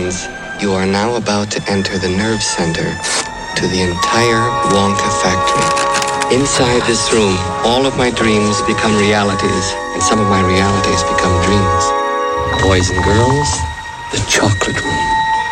friends, you are now about to enter the nerve center to the entire Wonka factory. Inside this room, all of my dreams become realities, and some of my realities become dreams. Boys and girls, the chocolate room.